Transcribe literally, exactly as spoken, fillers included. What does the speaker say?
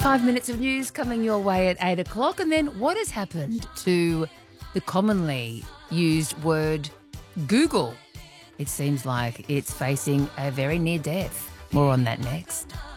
Five minutes of news coming your way at eight o'clock. And then what has happened to the commonly used word Google? It seems like it's facing a very near death. More on that next.